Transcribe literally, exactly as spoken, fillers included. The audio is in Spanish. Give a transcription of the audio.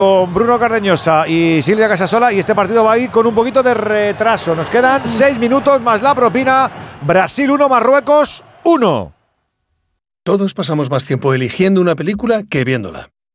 Con Bruno Cardeñosa y Silvia Casasola, y este partido va a ir con un poquito de retraso. Nos quedan seis minutos más la propina. Brasil uno, Marruecos uno. Todos pasamos más tiempo eligiendo una película que viéndola.